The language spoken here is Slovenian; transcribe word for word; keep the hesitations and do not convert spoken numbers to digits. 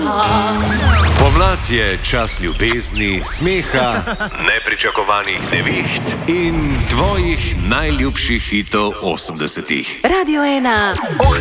Pomlad je čas ljubezni, smeha, nepričakovanih neviht in tvojih najljubših hitov osemdesetih. Radio ena.